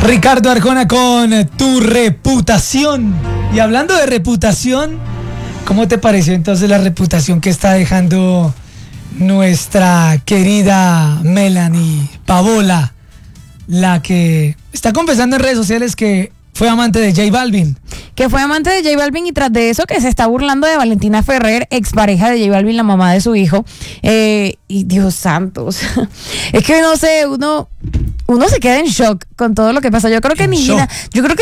Ricardo Arjona con Tu Reputación. Y hablando de reputación, ¿cómo te pareció entonces la reputación que está dejando nuestra querida Melanie Pavola, la que está confesando en redes sociales que fue amante de J Balvin? Que fue amante de J Balvin, y tras de eso que se está burlando de Valentina Ferrer, expareja de J Balvin, la mamá de su hijo. Y Dios santo, o sea, es que no sé, uno se queda en shock con todo lo que pasa. Yo creo que yo creo que